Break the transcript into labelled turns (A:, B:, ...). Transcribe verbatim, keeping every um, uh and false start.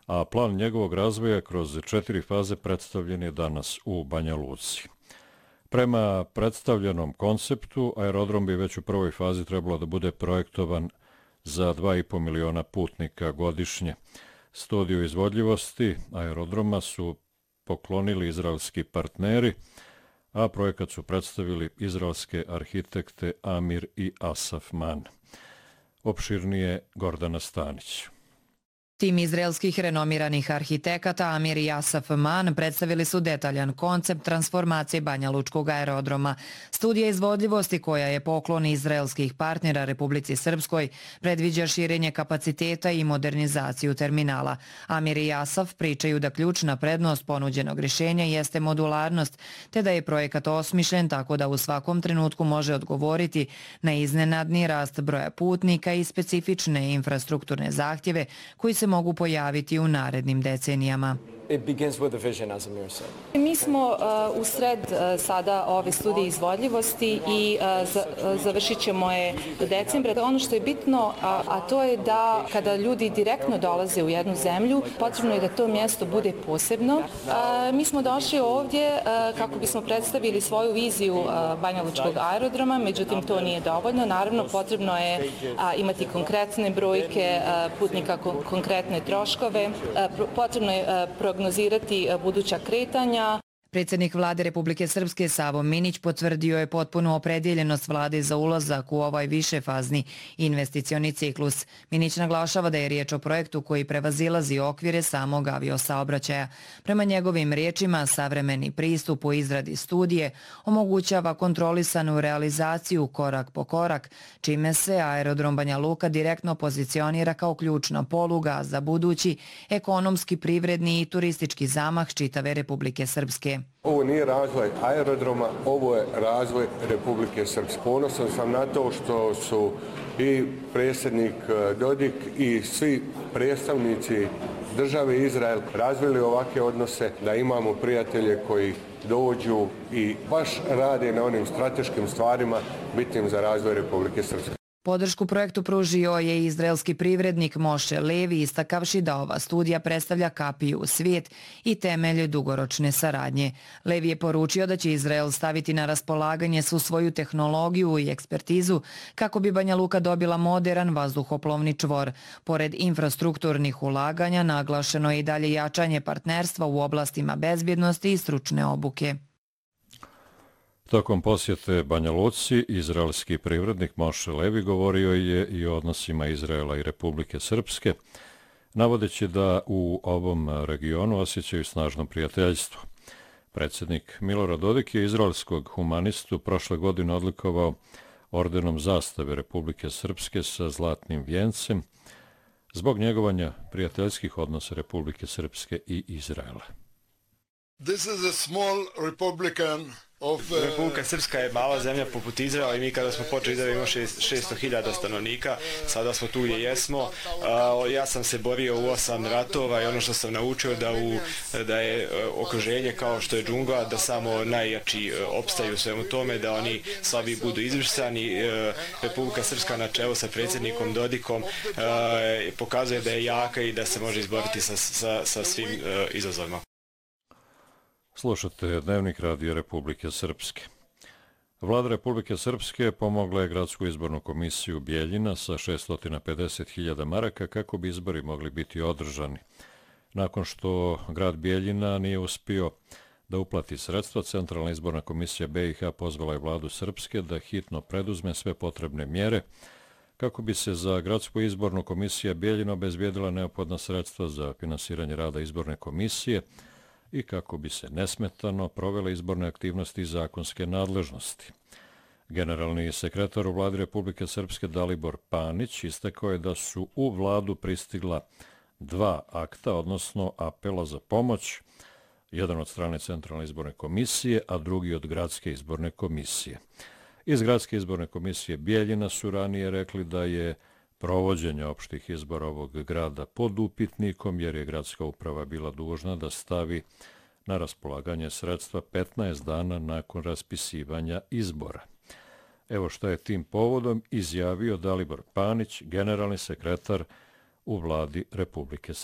A: a plan njegovog razvoja kroz četiri faze predstavljen je danas u Banja Luci. Prema predstavljenom konceptu, aerodrom bi već u prvoj fazi trebalo da bude projektovan za dva i po miliona putnika godišnje. Studiju izvodljivosti aerodroma su poklonili izraelski partneri, a projekat su predstavili izraelske arhitekte Amir i Asaf Man. Opširnije Gordana Stanić.
B: Tim izraelskih renomiranih arhitekata Amir i Asaf Man predstavili su detaljan koncept transformacije Banja Lučkog aerodroma. Studija izvodljivosti koja je poklon izraelskih partnera Republici Srpskoj predviđa širenje kapaciteta i modernizaciju terminala. Amir i Asaf pričaju da ključna prednost ponuđenog rješenja jeste modularnost, te da je projekat osmišljen tako da u svakom trenutku može odgovoriti na iznenadni rast broja putnika i specifične infrastrukturne zahtjeve koji se mogu pojaviti u narednim decenijama.
C: Mi smo uh, u sred uh, sada ove studije izvodljivosti i uh, za, uh, završit ćemo je do decembra. Ono što je bitno, a, a to je da kada ljudi direktno dolaze u jednu zemlju, potrebno je da to mjesto bude posebno. Uh, mi smo došli ovdje uh, kako bismo predstavili svoju viziju uh, Banja Lučkog aerodroma, međutim to nije dovoljno. Naravno, potrebno je uh, imati konkretne brojke uh, putnika, kon konkretne troškove. Uh, potrebno je uh, prognozirati buduća kretanja.
B: Predsjednik Vlade Republike Srpske Savo Minić potvrdio je potpunu opredjeljenost Vlade za ulazak u ovaj višefazni investicioni ciklus. Minić naglašava da je riječ o projektu koji prevazilazi okvire samog aviosaobraćaja. Prema njegovim riječima, savremeni pristup u izradi studije omogućava kontrolisanu realizaciju korak po korak, čime se aerodrom Banja Luka direktno pozicionira kao ključna poluga za budući ekonomski, privredni i turistički zamah čitave Republike Srpske.
D: Ovo nije razvoj aerodroma, ovo je razvoj Republike Srpske. Ponosan sam na to što su i predsjednik Dodik i svi predstavnici države Izrael razvili ovakve odnose, da imamo prijatelje koji dođu i baš rade na onim strateškim stvarima bitnim za razvoj Republike Srpske.
B: Podršku projektu pružio je izraelski privrednik Moše Levi, istakavši da ova studija predstavlja kapiju u svijet i temelje dugoročne saradnje. Levi je poručio da će Izrael staviti na raspolaganje svu svoju tehnologiju i ekspertizu kako bi Banja Luka dobila moderan vazduhoplovni čvor. Pored infrastrukturnih ulaganja, naglašeno je i dalje jačanje partnerstva u oblastima bezbjednosti i stručne obuke.
A: Tokom posjete Banja Luci, izraelski privrednik Moše Levi govorio je i o odnosima Izraela i Republike Srpske, navodeći da u ovom regionu osjećaju snažno prijateljstvo. Predsjednik Milorad Dodik je izraelskog humanistu prošle godine odlikovao ordenom zastave Republike Srpske sa zlatnim vijencem zbog njegovanja prijateljskih odnosa Republike Srpske i Izraela.
E: This is a small republican of, uh...
F: Republika Srpska je mala zemlja poput Izraela i mi kada smo počeli da imamo šesto hiljada stanovnika, sada smo tu gdje jesmo. Uh, ja sam se borio u osam ratova i ono što sam naučio da, u, da je uh, okruženje kao što je džungla, da samo najjači uh, opstaju u svemu tome, da oni slabi budu izbrisani. Uh, Republika Srpska na čelu sa predsjednikom Dodikom uh, pokazuje da je jaka i da se može izboriti sa, sa, sa svim uh, izazovima.
A: Slušate Dnevnik radija Republike Srpske. Vlada Republike Srpske pomogla je gradsku izbornu komisiju Bijeljina sa šessto pedeset hiljada maraka kako bi izbori mogli biti održani. Nakon što grad Bijeljina nije uspio da uplati sredstva, Centralna izborna komisija B i H pozvala je vladu Srpske da hitno preduzme sve potrebne mjere kako bi se za gradsku izbornu komisiju Bijeljina obezbijedila neophodna sredstva za finansiranje rada izborne komisije i kako bi se nesmetano provele izborne aktivnosti i zakonske nadležnosti. Generalni sekretar u vladi Republike Srpske Dalibor Panić istakao je da su u vladu pristigla dva akta, odnosno apela za pomoć, jedan od strane Centralne izborne komisije, a drugi od Gradske izborne komisije. Iz Gradske izborne komisije Bijeljina su ranije rekli da je provođenje opštih izbora ovog grada pod upitnikom, jer je gradska uprava bila dužna da stavi na raspolaganje sredstva petnaest dana nakon raspisivanja izbora. Evo što je tim povodom izjavio Dalibor Panić, generalni sekretar u vladi Republike Srpske.